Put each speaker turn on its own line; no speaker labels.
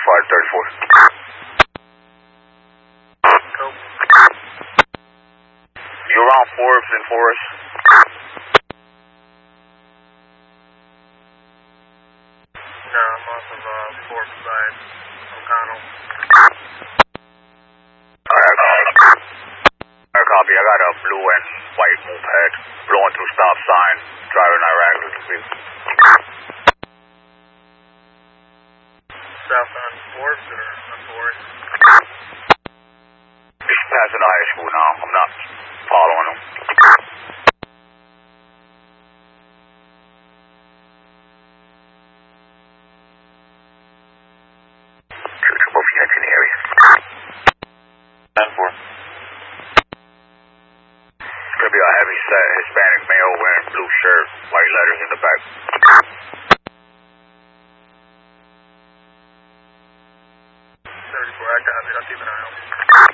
534.
Cool.
You around Forbes and Forest?
No, I'm off of Forbes side, O'Connell.
Alright, copy. I got a blue and white moped blowing through stop sign, driving Iraq with the people.
South on Forbes or on Forest?
Just passing the high school now. I'm not following them. Both units in the area.
10-4.
It's gonna be a heavy set Hispanic male wearing blue shirt, white letters in the back.
34, I got it. I'll keep an eye on it.